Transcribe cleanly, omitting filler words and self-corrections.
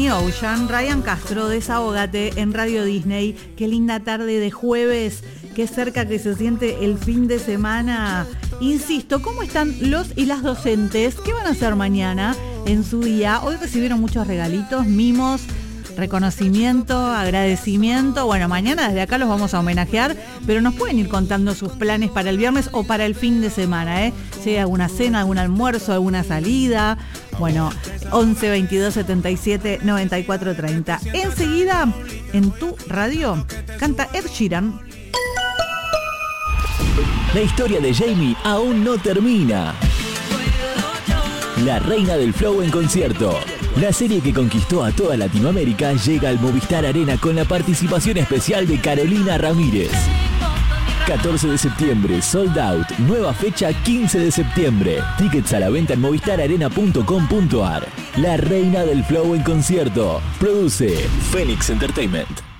Danny Ocean, Ryan Castro, Desahógate en Radio Disney. Qué linda tarde de jueves, qué cerca que se siente el fin de semana. Insisto, ¿cómo están los y las docentes? ¿Qué van a hacer mañana en su día? Hoy recibieron muchos regalitos, mimos, reconocimiento, agradecimiento. Bueno, mañana desde acá los vamos a homenajear, pero nos pueden ir contando sus planes para el viernes o para el fin de semana, Si hay alguna cena, algún almuerzo, alguna salida. Bueno, 11 22 77 94 30. Enseguida, en tu radio, canta Ed Sheeran. La historia de Jamie aún no termina. La reina del flow en concierto. La serie que conquistó a toda Latinoamérica llega al Movistar Arena con la participación especial de Carolina Ramírez. 14 de septiembre, sold out. Nueva fecha 15 de septiembre. Tickets a la venta en movistararena.com.ar. La reina del flow en concierto. Produce Phoenix Entertainment.